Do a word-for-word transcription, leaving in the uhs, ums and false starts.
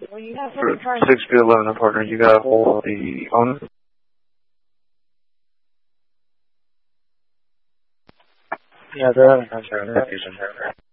six B eleven partner, you got a hold of the owner? Yeah, they're having contact with